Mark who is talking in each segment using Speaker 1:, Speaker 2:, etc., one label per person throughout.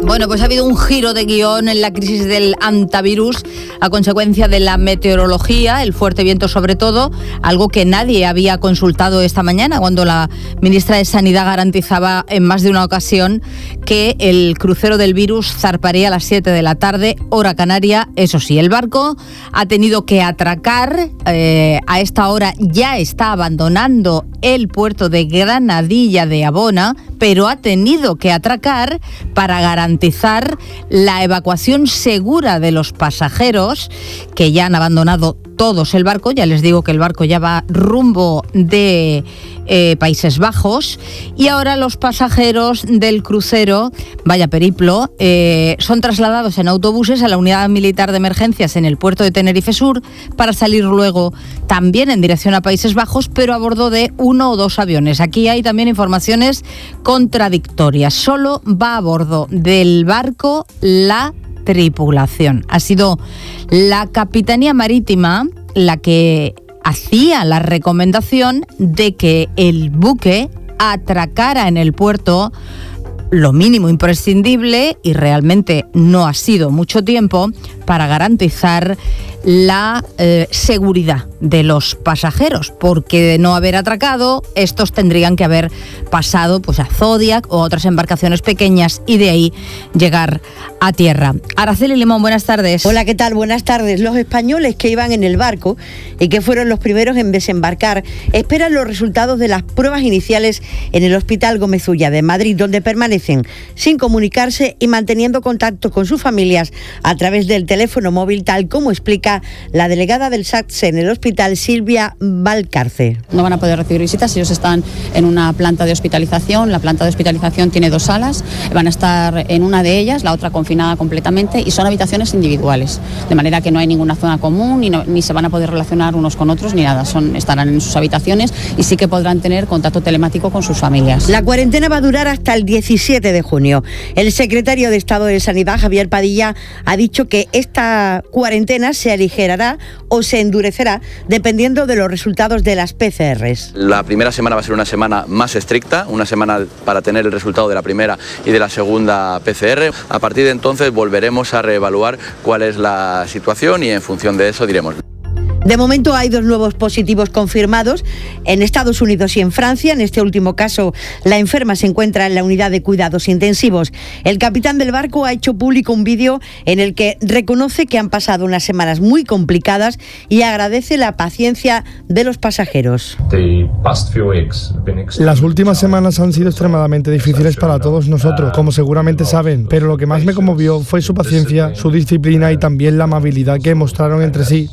Speaker 1: Bueno, pues ha habido un giro de guión en la crisis del hantavirus a consecuencia de la meteorología, el fuerte viento sobre todo, algo que nadie había consultado esta mañana cuando la ministra de Sanidad garantizaba en más de una ocasión que el crucero del virus zarparía a las 7 de la tarde, hora canaria. Eso sí, el barco ha tenido que atracar, a esta hora ya está abandonando el puerto de Granadilla de Abona, pero ha tenido que atracar para garantizar la evacuación segura de los pasajeros que ya han abandonado todos el barco. Ya les digo que el barco ya va rumbo de Países Bajos, y ahora los pasajeros del crucero, vaya periplo, son trasladados en autobuses a la unidad militar de emergencias en el puerto de Tenerife Sur para salir luego también en dirección a Países Bajos, pero a bordo de 1 o 2 aviones. Aquí hay también informaciones contradictorias. Solo va a bordo del barco la tripulación. Ha sido la Capitanía Marítima la que hacía la recomendación de que el buque atracara en el puerto lo mínimo imprescindible, y realmente no ha sido mucho tiempo, para garantizar la seguridad de los pasajeros, porque de no haber atracado, estos tendrían que haber pasado pues a Zodiac o a otras embarcaciones pequeñas y de ahí llegar a tierra. Araceli Limón, buenas tardes.
Speaker 2: Hola, ¿qué tal? Buenas tardes. Los españoles que iban en el barco y que fueron los primeros en desembarcar esperan los resultados de las pruebas iniciales en el Hospital Gómez Ulla de Madrid, donde permanecen sin comunicarse y manteniendo contacto con sus familias a través del teléfono móvil, tal como explica la delegada del SATSE en el hospital, Silvia Valcarce.
Speaker 3: No van a poder recibir visitas, ellos están en una planta de hospitalización. La planta de hospitalización tiene 2 salas, van a estar en una de ellas, la otra confinada completamente, y son habitaciones individuales, de manera que no hay ninguna zona común, ni se van a poder relacionar unos con otros ni nada. Estarán en sus habitaciones y sí que podrán tener contacto telemático con sus familias.
Speaker 2: La cuarentena va a durar hasta el 17 de junio. El secretario de Estado de Sanidad, Javier Padilla, ha dicho que esta cuarentena se aligerará o se endurecerá dependiendo de los resultados de las PCRs.
Speaker 4: La primera semana va a ser una semana más estricta, una semana para tener el resultado de la primera y de la segunda PCR. A partir de entonces volveremos a reevaluar cuál es la situación y en función de eso diremos.
Speaker 2: De momento hay 2 nuevos positivos confirmados en Estados Unidos y en Francia. En este último caso, la enferma se encuentra en la unidad de cuidados intensivos. El capitán del barco ha hecho público un vídeo en el que reconoce que han pasado unas semanas muy complicadas y agradece la paciencia de los pasajeros.
Speaker 5: Las últimas semanas han sido extremadamente difíciles para todos nosotros, como seguramente saben, pero lo que más me conmovió fue su paciencia, su disciplina y también la amabilidad que mostraron entre sí.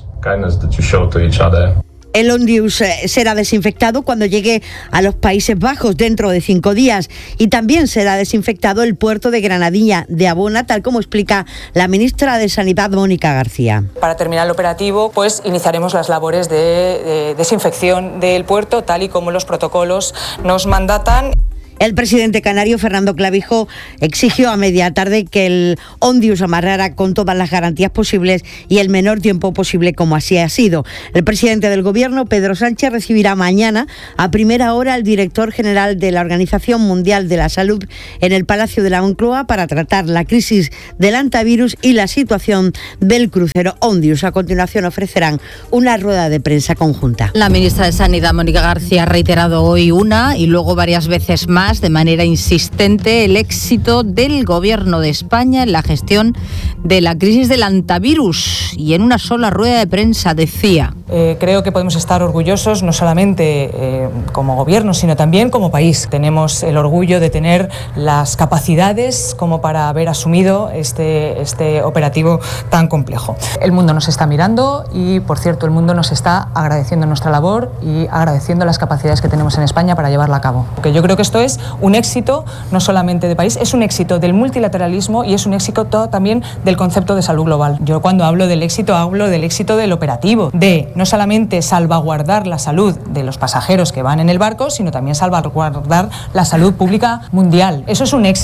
Speaker 2: El Ondius será desinfectado cuando llegue a los Países Bajos dentro de 5 días, y también será desinfectado el puerto de Granadilla de Abona, tal como explica la ministra de Sanidad, Mónica García.
Speaker 6: Para terminar el operativo, pues iniciaremos las labores de desinfección del puerto, tal y como los protocolos nos mandatan.
Speaker 2: El presidente canario, Fernando Clavijo, exigió a media tarde que el Ondius amarrara con todas las garantías posibles y el menor tiempo posible, como así ha sido. El presidente del Gobierno, Pedro Sánchez, recibirá mañana a primera hora al director general de la Organización Mundial de la Salud en el Palacio de la Moncloa para tratar la crisis del hantavirus y la situación del crucero Ondius. A continuación ofrecerán una rueda de prensa conjunta.
Speaker 1: La ministra de Sanidad, Mónica García, ha reiterado hoy una y luego varias veces más, de manera insistente, el éxito del Gobierno de España en la gestión de la crisis del hantavirus, y en una sola rueda de prensa decía:
Speaker 6: creo que podemos estar orgullosos no solamente como Gobierno, sino también como país. Tenemos el orgullo de tener las capacidades como para haber asumido este operativo tan complejo. El mundo nos está mirando y, por cierto, el mundo nos está agradeciendo nuestra labor y agradeciendo las capacidades que tenemos en España para llevarla a cabo. Porque yo creo que esto es un éxito no solamente de país, es un éxito del multilateralismo y es un éxito también del concepto de salud global. Yo cuando hablo del éxito del operativo, de no solamente salvaguardar la salud de los pasajeros que van en el barco, sino también salvaguardar la salud pública mundial. Eso es un éxito.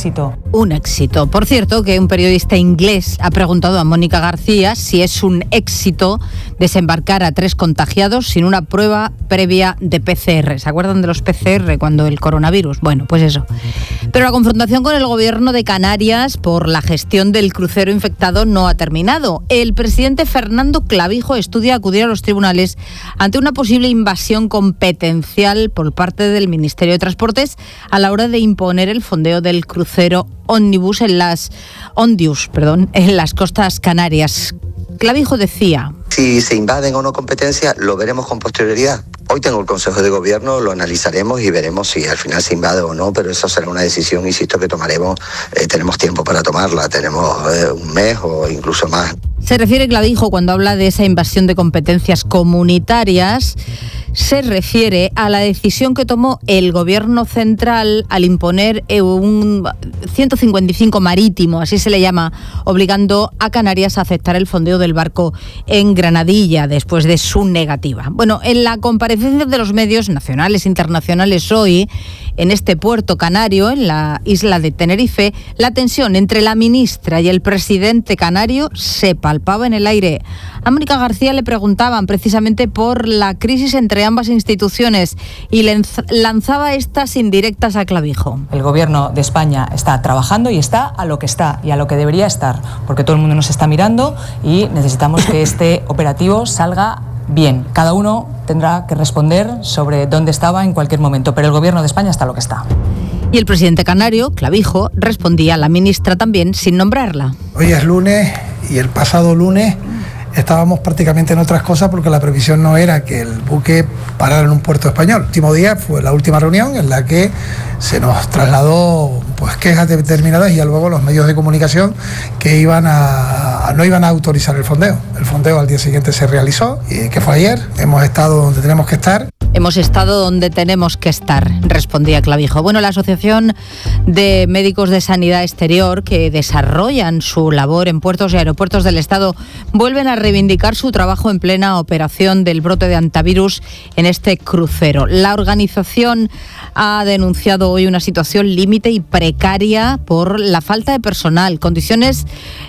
Speaker 1: un éxito. Por cierto, que un periodista inglés ha preguntado a Mónica García si es un éxito desembarcar a 3 contagiados sin una prueba previa de PCR. ¿Se acuerdan de los PCR cuando el coronavirus? Bueno, pues eso. Pero la confrontación con el gobierno de Canarias por la gestión del crucero infectado no ha terminado. El presidente Fernando Clavijo estudia acudir a los tribunales ante una posible invasión competencial por parte del Ministerio de Transportes a la hora de imponer el fondeo del crucero Ondius en las costas canarias. Clavijo decía:
Speaker 7: si se invaden o no competencias, lo veremos con posterioridad. Hoy tengo el Consejo de Gobierno, lo analizaremos y veremos si al final se invade o no, pero eso será una decisión, insisto, que tomaremos. Tenemos tiempo para tomarla, tenemos un mes o incluso más.
Speaker 1: Se refiere Clavijo, cuando habla de esa invasión de competencias comunitarias, se refiere a la decisión que tomó el Gobierno central al imponer un 155 marítimo, así se le llama, obligando a Canarias a aceptar el fondeo del barco en Granadilla después de su negativa. Bueno, en la comparecencia de los medios nacionales e internacionales hoy, en este puerto canario, en la isla de Tenerife, la tensión entre la ministra y el presidente canario se palpaba en el aire. A Mónica García le preguntaban precisamente por la crisis entre ambas instituciones y lanzaba estas indirectas a Clavijo.
Speaker 6: El Gobierno de España está trabajando y está a lo que está y a lo que debería estar, porque todo el mundo nos está mirando y necesitamos que este operativo salga bien. Cada uno tendrá que responder sobre dónde estaba en cualquier momento, pero el Gobierno de España está a lo que está.
Speaker 1: Y el presidente canario, Clavijo, respondía a la ministra también sin nombrarla.
Speaker 8: Hoy es lunes y el pasado lunes estábamos prácticamente en otras cosas porque la previsión no era que el buque parara en un puerto español. El último día fue la última reunión en la que se nos trasladó quejas determinadas y ya luego los medios de comunicación que no iban a autorizar el fondeo. El fondeo al día siguiente se realizó, que fue ayer. Hemos estado donde tenemos que estar.
Speaker 1: Hemos estado donde tenemos que estar, respondía Clavijo. Bueno, la Asociación de Médicos de Sanidad Exterior, que desarrollan su labor en puertos y aeropuertos del Estado, vuelven a reivindicar su trabajo en plena operación del brote de hantavirus en este crucero. La organización ha denunciado hoy una situación límite y precaria por la falta de personal, condiciones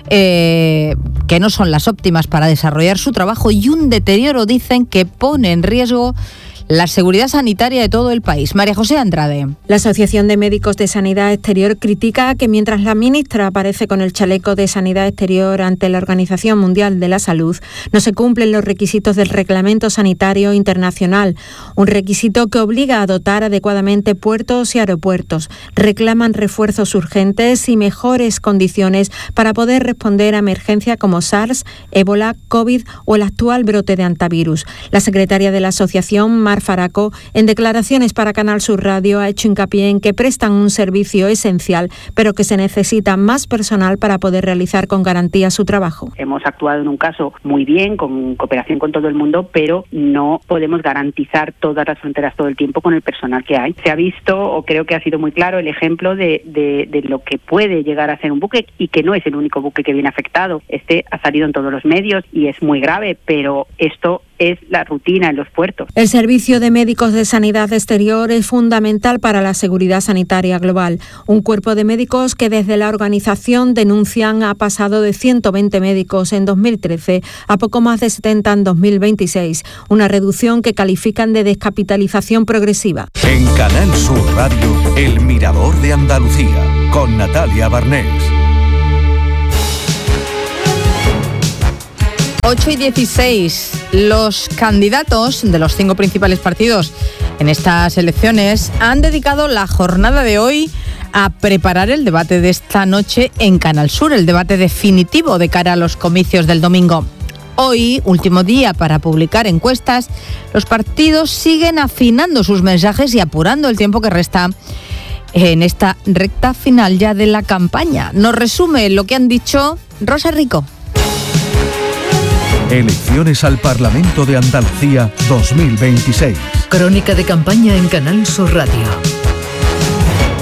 Speaker 1: que no son las óptimas para desarrollar su trabajo y un deterioro, dicen, que pone en riesgo la seguridad sanitaria de todo el país. María José Andrade.
Speaker 9: La Asociación de Médicos de Sanidad Exterior critica que mientras la ministra aparece con el chaleco de Sanidad Exterior ante la Organización Mundial de la Salud, no se cumplen los requisitos del Reglamento Sanitario Internacional, un requisito que obliga a dotar adecuadamente puertos y aeropuertos. Reclaman refuerzos urgentes y mejores condiciones para poder responder a emergencias como SARS, ébola, COVID o el actual brote de hantavirus. La secretaria de la asociación, Mar Faraco, en declaraciones para Canal Sur Radio, ha hecho hincapié en que prestan un servicio esencial, pero que se necesita más personal para poder realizar con garantía su trabajo.
Speaker 10: Hemos actuado en un caso muy bien, con cooperación con todo el mundo, pero no podemos garantizar todas las fronteras todo el tiempo con el personal que hay. Se ha visto, o creo que ha sido muy claro, el ejemplo de lo que puede llegar a ser un buque y que no es el único buque que viene afectado. Este ha salido en todos los medios y es muy grave, pero esto es la rutina en los puertos.
Speaker 9: El servicio de médicos de sanidad exterior es fundamental para la seguridad sanitaria global. Un cuerpo de médicos que desde la organización denuncian ha pasado de 120 médicos en 2013 a poco más de 70 en 2026. Una reducción que califican de descapitalización progresiva.
Speaker 11: En Canal Sur Radio, El Mirador de Andalucía, con Natalia Barnés.
Speaker 1: 8:16. Los candidatos de los 5 principales partidos en estas elecciones han dedicado la jornada de hoy a preparar el debate de esta noche en Canal Sur, el debate definitivo de cara a los comicios del domingo. Hoy, último día para publicar encuestas, los partidos siguen afinando sus mensajes y apurando el tiempo que resta en esta recta final ya de la campaña. Nos resume lo que han dicho Rosa Rico.
Speaker 11: Elecciones al Parlamento de Andalucía 2026.
Speaker 12: Crónica de campaña en Canal Sur Radio.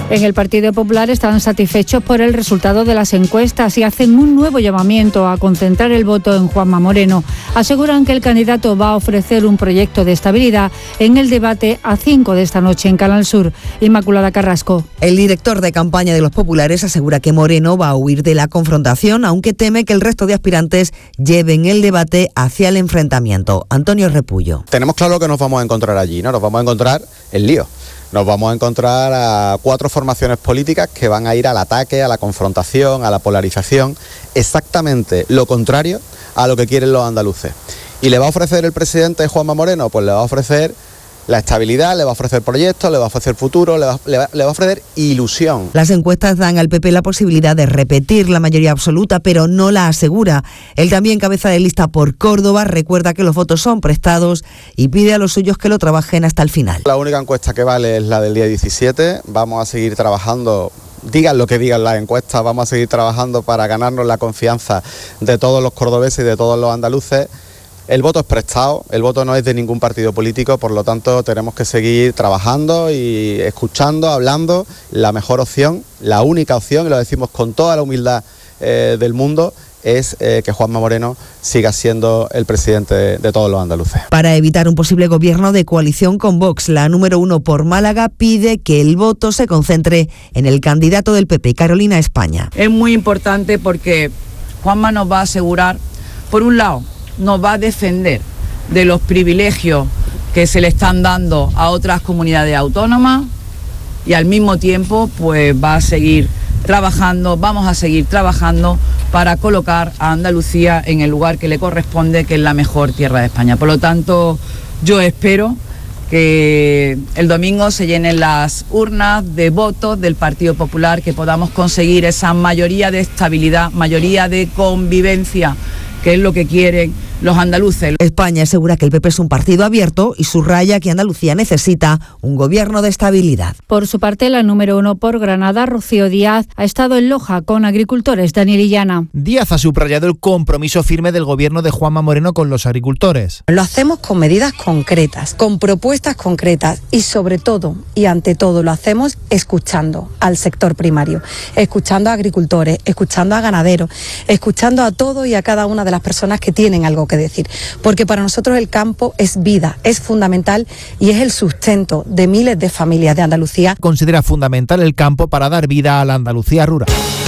Speaker 12: En el Partido Popular están satisfechos por el resultado de las encuestas y hacen un nuevo llamamiento a concentrar el voto en Juanma Moreno. Aseguran que el candidato va a ofrecer un proyecto de estabilidad en el debate a 5 de esta noche en Canal Sur. Inmaculada Carrasco.
Speaker 13: El director de campaña de los populares asegura que Moreno va a huir de la confrontación, aunque teme que el resto de aspirantes lleven el debate hacia el enfrentamiento. Antonio Repullo.
Speaker 14: Tenemos claro que nos vamos a encontrar allí, ¿no? Nos vamos a encontrar en lío. Nos vamos a encontrar a 4 formaciones políticas que van a ir al ataque, a la confrontación, a la polarización, exactamente lo contrario a lo que quieren los andaluces. ¿Y le va a ofrecer el presidente Juanma Moreno? Pues le va a ofrecer la estabilidad, le va a ofrecer proyectos, le va a ofrecer futuro, le va a ofrecer ilusión.
Speaker 13: Las encuestas dan al PP la posibilidad de repetir la mayoría absoluta, pero no la asegura. Él también, cabeza de lista por Córdoba, recuerda que los votos son prestados y pide a los suyos que lo trabajen hasta el final.
Speaker 14: La única encuesta que vale es la del día 17. Vamos a seguir trabajando. Digan lo que digan las encuestas, vamos a seguir trabajando para ganarnos la confianza de todos los cordobeses y de todos los andaluces. El voto es prestado, el voto no es de ningún partido político, por lo tanto tenemos que seguir trabajando y escuchando, hablando. La mejor opción, la única opción, y lo decimos con toda la humildad del mundo, es que Juanma Moreno siga siendo el presidente de todos los andaluces.
Speaker 13: Para evitar un posible gobierno de coalición con Vox, la número 1 por Málaga pide que el voto se concentre en el candidato del PP, Carolina España.
Speaker 15: Es muy importante porque Juanma nos va a asegurar, por un lado, nos va a defender de los privilegios que se le están dando a otras comunidades autónomas y al mismo tiempo pues va a seguir trabajando, vamos a seguir trabajando para colocar a Andalucía en el lugar que le corresponde, que es la mejor tierra de España. Por lo tanto, yo espero que el domingo se llenen las urnas de votos del Partido Popular, que podamos conseguir esa mayoría de estabilidad, mayoría de convivencia, que es lo que quieren los andaluces.
Speaker 13: España asegura que el PP es un partido abierto y subraya que Andalucía necesita un gobierno de estabilidad.
Speaker 12: Por su parte, la número 1 por Granada, Rocío Díaz, ha estado en Loja con agricultores. Daniel Illana.
Speaker 16: Díaz ha subrayado el compromiso firme del gobierno de Juanma Moreno con los agricultores.
Speaker 17: Lo hacemos con medidas concretas, con propuestas concretas y sobre todo y ante todo lo hacemos escuchando al sector primario, escuchando a agricultores, escuchando a ganaderos, escuchando a todo y a cada una de las personas que tienen algo que decir, porque para nosotros el campo es vida, es fundamental y es el sustento de miles de familias de Andalucía.
Speaker 16: Considera fundamental el campo para dar vida a la Andalucía rural.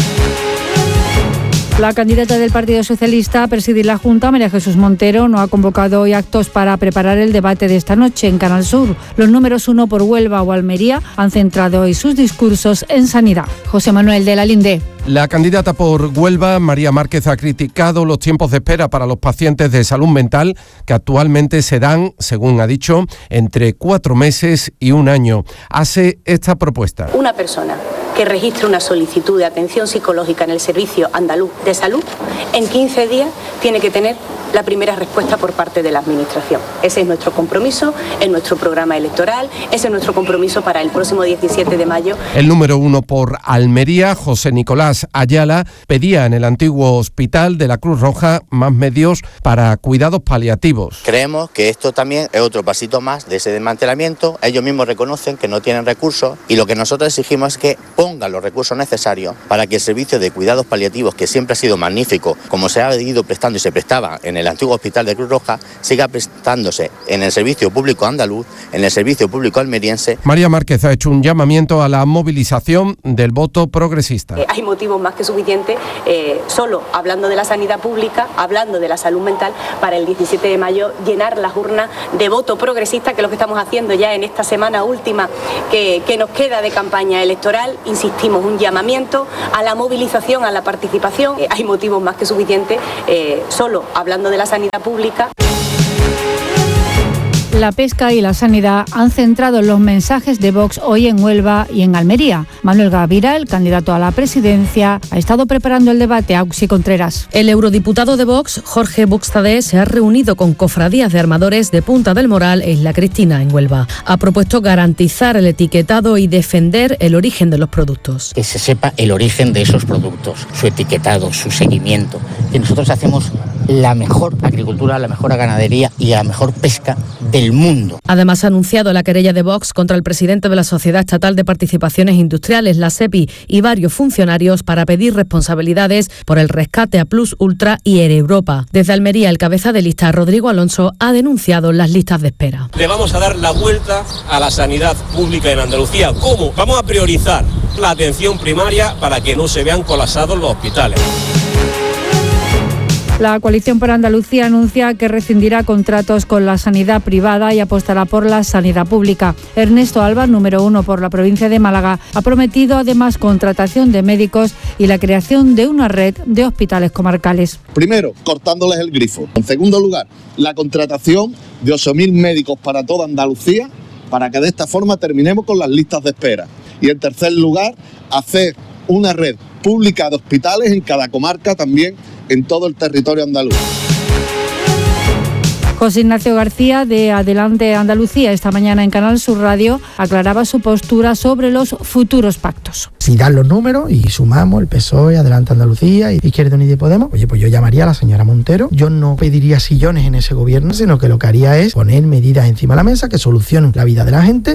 Speaker 12: La candidata del Partido Socialista a presidir la Junta, María Jesús Montero, no ha convocado hoy actos para preparar el debate de esta noche en Canal Sur. Los números 1 por Huelva o Almería han centrado hoy sus discursos en sanidad. José Manuel de la Linde.
Speaker 18: La candidata por Huelva, María Márquez, ha criticado los tiempos de espera para los pacientes de salud mental que actualmente se dan, según ha dicho, entre 4 meses y 1 año. Hace esta propuesta.
Speaker 19: Una persona que registre una solicitud de atención psicológica en el Servicio Andaluz de Salud, en 15 días tiene que tener la primera respuesta por parte de la Administración. Ese es nuestro compromiso, es nuestro programa electoral, ese es nuestro compromiso para el próximo 17 de mayo.
Speaker 18: El número 1 por Almería, José Nicolás Ayala, pedía en el antiguo hospital de la Cruz Roja más medios para cuidados paliativos.
Speaker 20: Creemos que esto también es otro pasito más de ese desmantelamiento. Ellos mismos reconocen que no tienen recursos y lo que nosotros exigimos es que pongan los recursos necesarios para que el servicio de cuidados paliativos, que siempre ha sido magnífico, como se ha ido prestando y se prestaba en el antiguo hospital de Cruz Roja, siga prestándose en el servicio público andaluz, en el servicio público almeriense.
Speaker 18: María Márquez ha hecho un llamamiento a la movilización del voto progresista.
Speaker 19: Hay motivos más que suficientes, solo hablando de la sanidad pública, hablando de la salud mental, para el 17 de mayo llenar las urnas de voto progresista, que es lo que estamos haciendo ya en esta semana última que nos queda de campaña electoral. Insistimos, un llamamiento a la movilización, a la participación. Hay motivos más que suficientes, solo hablando de la sanidad pública.
Speaker 12: La pesca y la sanidad han centrado los mensajes de Vox hoy en Huelva y en Almería. Manuel Gavira, el candidato a la presidencia, ha estado preparando el debate. Auxi Contreras.
Speaker 21: El eurodiputado de Vox, Jorge Buxtade, se ha reunido con cofradías de armadores de Punta del Moral e Isla Cristina, en Huelva. Ha propuesto garantizar el etiquetado y defender el origen de los productos.
Speaker 22: Que se sepa el origen de esos productos, su etiquetado, su seguimiento. Que nosotros hacemos
Speaker 3: la mejor agricultura, la mejor ganadería y la mejor pesca del mundo.
Speaker 21: Además, ha anunciado la querella de Vox contra el presidente de la Sociedad Estatal de Participaciones Industriales, la SEPI, y varios funcionarios para pedir responsabilidades por el rescate a Plus Ultra y Air Europa. Desde Almería, el cabeza de lista, Rodrigo Alonso, ha denunciado las listas de espera.
Speaker 22: Le vamos a dar la vuelta a la sanidad pública en Andalucía. ¿Cómo? Vamos a priorizar la atención primaria para que no se vean colapsados los hospitales.
Speaker 12: La Coalición por Andalucía anuncia que rescindirá contratos con la sanidad privada y apostará por la sanidad pública. Ernesto Alba, número 1 por la provincia de Málaga, ha prometido además contratación de médicos y la creación de una red de hospitales comarcales.
Speaker 23: Primero, cortándoles el grifo. En segundo lugar, la contratación de 8.000 médicos para toda Andalucía, para que de esta forma terminemos con las listas de espera. Y en tercer lugar, hacer una red pública de hospitales en cada comarca, también en todo el territorio andaluz.
Speaker 12: José Ignacio García, de Adelante Andalucía, esta mañana en Canal Sur Radio, aclaraba su postura sobre los futuros pactos.
Speaker 24: Si dan los números y sumamos el PSOE, Adelante Andalucía y Izquierda Unida y Podemos, pues yo llamaría a la señora Montero. Yo no pediría sillones en ese gobierno, sino que lo que haría es poner medidas encima de la mesa que solucionen la vida de la gente.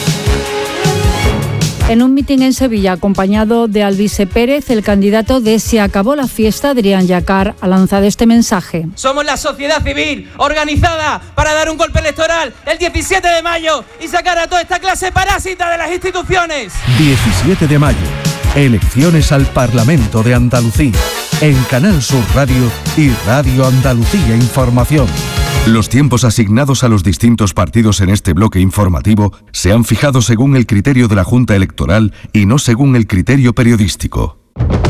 Speaker 12: En un mitin en Sevilla, acompañado de Alvise Pérez, el candidato de Se acabó la fiesta, Adrián Yacar, ha lanzado este mensaje.
Speaker 25: Somos la sociedad civil organizada para dar un golpe electoral el 17 de mayo y sacar a toda esta clase parásita de las instituciones.
Speaker 11: 17 de mayo, elecciones al Parlamento de Andalucía, en Canal Sur Radio y Radio Andalucía Información. Los tiempos asignados a los distintos partidos en este bloque informativo se han fijado según el criterio de la Junta Electoral y no según el criterio periodístico.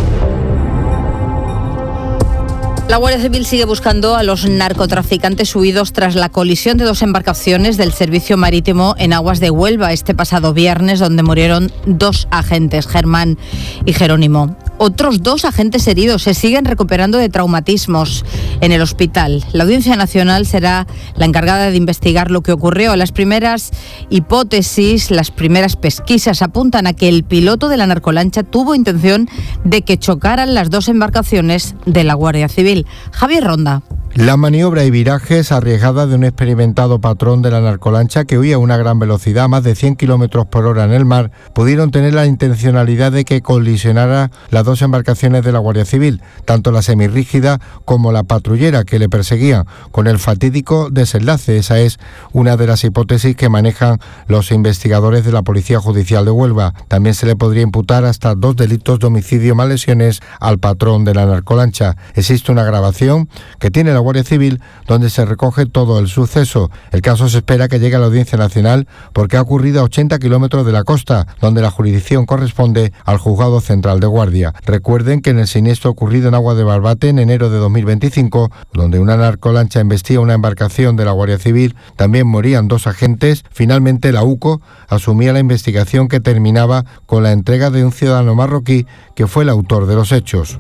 Speaker 1: La Guardia Civil sigue buscando a los narcotraficantes huidos tras la colisión de 2 embarcaciones del servicio marítimo en aguas de Huelva este pasado viernes, donde murieron 2 agentes, Germán y Jerónimo. Otros 2 agentes heridos se siguen recuperando de traumatismos en el hospital. La Audiencia Nacional será la encargada de investigar lo que ocurrió. Las primeras hipótesis, las primeras pesquisas apuntan a que el piloto de la narcolancha tuvo intención de que chocaran las 2 embarcaciones de la Guardia Civil. Javier Ronda.
Speaker 26: La maniobra y virajes arriesgada de un experimentado patrón de la narcolancha que huía a una gran velocidad, más de 100 kilómetros por hora en el mar, pudieron tener la intencionalidad de que colisionara las 2 embarcaciones de la Guardia Civil, tanto la semirrígida como la patrullera que le perseguían, con el fatídico desenlace. Esa es una de las hipótesis que manejan los investigadores de la Policía Judicial de Huelva. También se le podría imputar hasta 2 delitos de homicidio más lesiones al patrón de la narcolancha. Existe una grabación que tiene la Guardia Civil donde se recoge todo el suceso. El caso se espera que llegue a la Audiencia Nacional porque ha ocurrido a 80 kilómetros de la costa, donde la jurisdicción corresponde al Juzgado Central de Guardia. Recuerden que en el siniestro ocurrido en Agua de Barbate en enero de 2025, donde una narcolancha embestía una embarcación de la Guardia Civil, también morían 2 agentes. Finalmente la UCO asumía la investigación que terminaba con la entrega de un ciudadano marroquí que fue el autor de los hechos.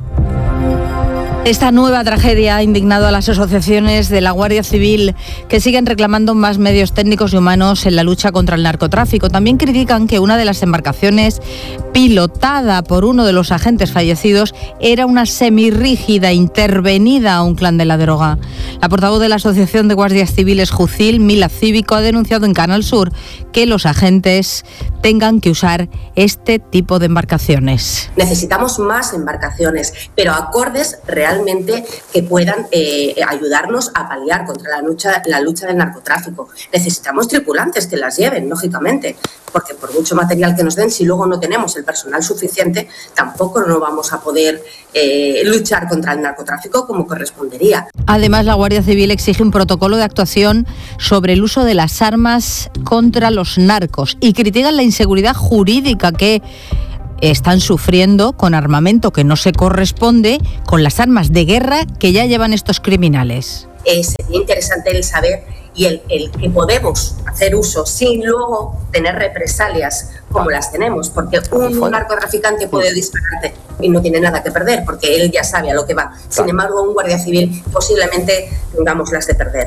Speaker 1: Esta nueva tragedia ha indignado a las asociaciones de la Guardia Civil que siguen reclamando más medios técnicos y humanos en la lucha contra el narcotráfico. También critican que una de las embarcaciones pilotada por uno de los agentes fallecidos era una semirrígida intervenida a un clan de la droga. La portavoz de la Asociación de Guardias Civiles Jucil, Mila Cívico, ha denunciado en Canal Sur que los agentes tengan que usar este tipo de embarcaciones.
Speaker 27: Necesitamos más embarcaciones, pero acordes realmente que puedan ayudarnos a paliar contra la lucha del narcotráfico. Necesitamos tripulantes que las lleven, lógicamente, porque por mucho material que nos den, si luego no tenemos el personal suficiente, tampoco no vamos a poder luchar contra el narcotráfico como correspondería.
Speaker 1: Además, la Guardia Civil exige un protocolo de actuación sobre el uso de las armas contra los narcos y critican la inseguridad jurídica que están sufriendo con armamento que no se corresponde con las armas de guerra que ya llevan estos criminales.
Speaker 27: Sería interesante el saber y el que podemos hacer uso sin luego tener represalias como las tenemos, porque un narcotraficante puede dispararte y no tiene nada que perder, porque él ya sabe a lo que va. Sin embargo, un guardia civil posiblemente tengamos las de perder.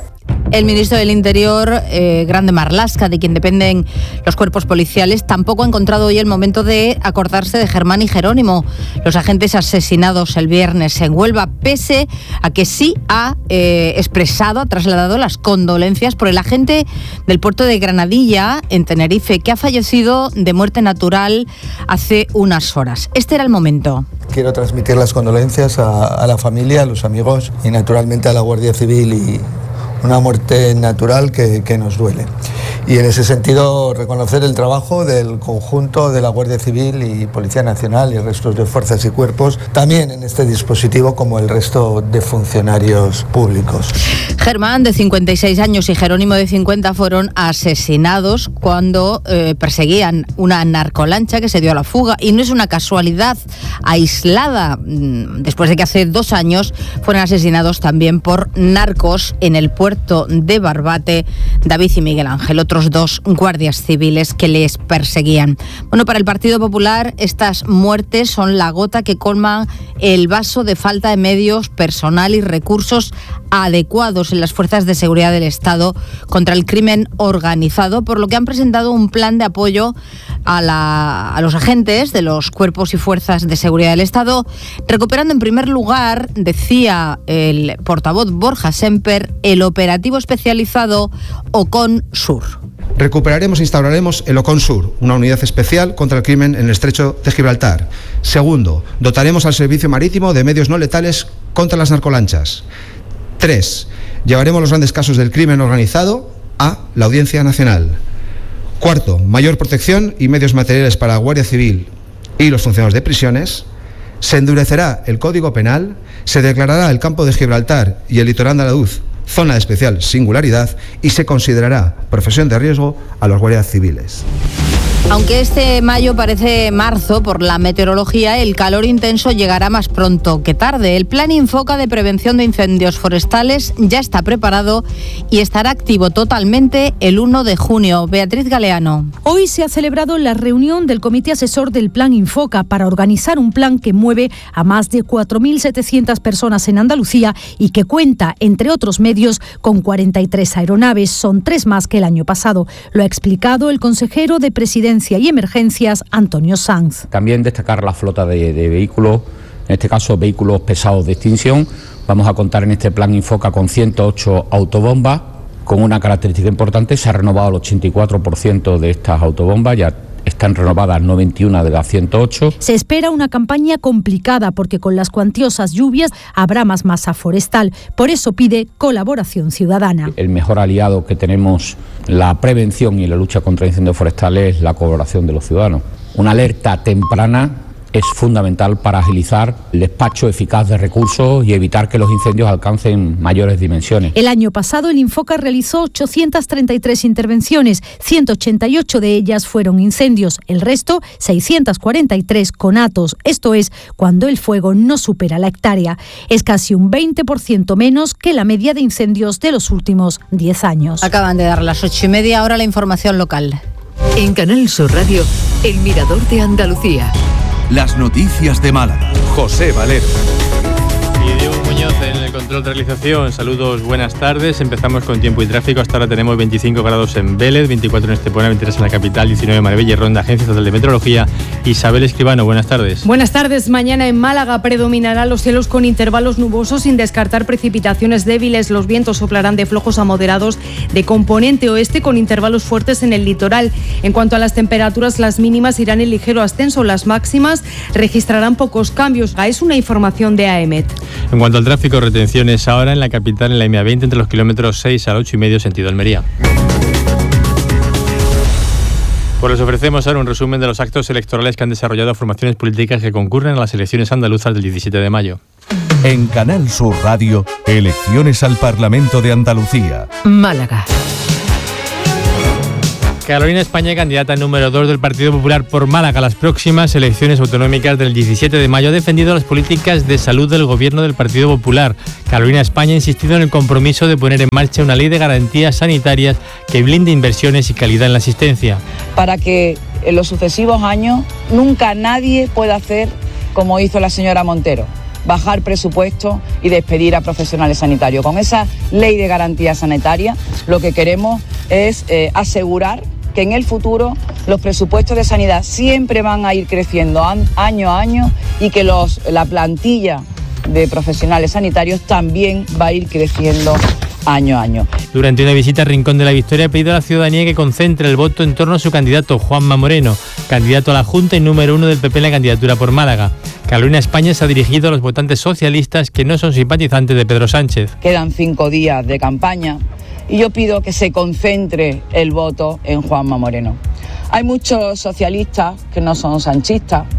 Speaker 1: El ministro del Interior, Grande Marlaska, de quien dependen los cuerpos policiales, tampoco ha encontrado hoy el momento de acordarse de Germán y Jerónimo, los agentes asesinados el viernes en Huelva, pese a que sí ha ha trasladado las condolencias por el agente del puerto de Granadilla, en Tenerife, que ha fallecido de muerte natural hace unas horas. Este era el momento.
Speaker 2: Quiero transmitir las condolencias a la familia, a los amigos y naturalmente a la Guardia Civil, y una muerte natural que nos duele. Y en ese sentido reconocer el trabajo del conjunto de la Guardia Civil y Policía Nacional y restos de fuerzas y cuerpos también en este dispositivo, como el resto de funcionarios públicos.
Speaker 1: Germán, de 56 años, y Jerónimo, de 50, fueron asesinados cuando perseguían una narcolancha que se dio a la fuga, y no es una casualidad aislada, después de que hace 2 años fueron asesinados también por narcos en el puerto de Barbate David y Miguel Ángel, otros 2 guardias civiles que les perseguían. Bueno, para el Partido Popular estas muertes son la gota que colma el vaso de falta de medios, personal y recursos adecuados en las fuerzas de seguridad del Estado contra el crimen organizado, por lo que han presentado un plan de apoyo a los agentes de los cuerpos y fuerzas de seguridad del Estado, recuperando en primer lugar, decía el portavoz Borja Semper, el operativo especializado Ocon Sur.
Speaker 4: Recuperaremos e instauraremos el Ocon Sur, una unidad especial contra el crimen en el estrecho de Gibraltar. Segundo, dotaremos al servicio marítimo de medios no letales contra las narcolanchas. 3. Llevaremos los grandes casos del crimen organizado a la Audiencia Nacional. 4. Mayor protección y medios materiales para la Guardia Civil y los funcionarios de prisiones. Se endurecerá el Código Penal, se declarará el campo de Gibraltar y el litoral andaluz zona de especial singularidad, y se considerará profesión de riesgo a los guardias civiles.
Speaker 1: Aunque este mayo parece marzo por la meteorología, el calor intenso llegará más pronto que tarde. El Plan Infoca de prevención de incendios forestales ya está preparado y estará activo totalmente el 1 de junio. Beatriz Galeano.
Speaker 5: Hoy se ha celebrado la reunión del Comité Asesor del Plan Infoca para organizar un plan que mueve a más de 4.700 personas en Andalucía y que cuenta, entre otros medios, con 43 aeronaves. Son 3 más que el año pasado. Lo ha explicado el consejero de Presidencia y Emergencias, Antonio Sanz.
Speaker 6: También destacar la flota de vehículos, en este caso vehículos pesados de extinción. Vamos a contar en este plan Infoca con 108 autobombas, con una característica importante: se ha renovado el 84% de estas autobombas, ya están renovadas 91 de las 108.
Speaker 5: Se espera una campaña complicada porque con las cuantiosas lluvias habrá más masa forestal. Por eso pide colaboración ciudadana.
Speaker 6: El mejor aliado que tenemos en la prevención y la lucha contra incendios forestales es la colaboración de los ciudadanos. Una alerta temprana es fundamental para agilizar el despacho eficaz de recursos y evitar que los incendios alcancen mayores dimensiones.
Speaker 5: El año pasado el Infoca realizó 833 intervenciones, 188 de ellas fueron incendios, el resto 643 conatos, esto es, cuando el fuego no supera la hectárea. Es casi un 20% menos que la media de incendios de los últimos 10 años.
Speaker 1: Acaban de dar las 8:30, ahora la información local.
Speaker 7: En Canal Sur Radio, El Mirador de Andalucía.
Speaker 11: Las noticias de Málaga. José Valero.
Speaker 8: Y Diego Muñoz en el control de realización. Saludos, buenas tardes. Empezamos con tiempo y tráfico. Hasta ahora tenemos 25 grados en Vélez, 24 en Estepona, 23 en la capital, 19 en Marbella y Ronda. Agencia Estatal de Meteorología. Isabel Escribano, buenas tardes.
Speaker 10: Buenas tardes. Mañana en Málaga predominarán los cielos con intervalos nubosos sin descartar precipitaciones débiles. Los vientos soplarán de flojos a moderados de componente oeste con intervalos fuertes en el litoral. En cuanto a las temperaturas, las mínimas irán en ligero ascenso. Las máximas registrarán pocos cambios. Es una información de AEMET.
Speaker 8: En cuanto al tráfico, retenciones ahora en la capital, en la M20, entre los kilómetros 6 al 8,5 sentido Almería. Pues les ofrecemos ahora un resumen de los actos electorales que han desarrollado formaciones políticas que concurren a las elecciones andaluzas del 17 de mayo.
Speaker 11: En Canal Sur Radio, elecciones al Parlamento de Andalucía.
Speaker 7: Málaga.
Speaker 8: Carolina España, candidata número 2 del Partido Popular por Málaga a las próximas elecciones autonómicas del 17 de mayo, ha defendido las políticas de salud del gobierno del Partido Popular. Carolina España ha insistido en el compromiso de poner en marcha una ley de garantías sanitarias que blinde inversiones y calidad en la asistencia.
Speaker 28: Para que en los sucesivos años nunca nadie pueda hacer como hizo la señora Montero,
Speaker 9: bajar presupuestos y despedir a profesionales sanitarios. Con esa ley de garantía sanitaria lo que queremos es asegurar que en el futuro los presupuestos de sanidad siempre van a ir creciendo año a año y que la plantilla de profesionales sanitarios también va a ir creciendo año a año.
Speaker 8: Durante una visita a Rincón de la Victoria ha pedido a la ciudadanía que concentre el voto en torno a su candidato, Juanma Moreno, candidato a la Junta y número 1 del PP en la candidatura por Málaga. Carolina España se ha dirigido a los votantes socialistas que no son simpatizantes de Pedro Sánchez.
Speaker 9: Quedan 5 días de campaña y yo pido que se concentre el voto en Juanma Moreno. Hay muchos socialistas que no son sanchistas,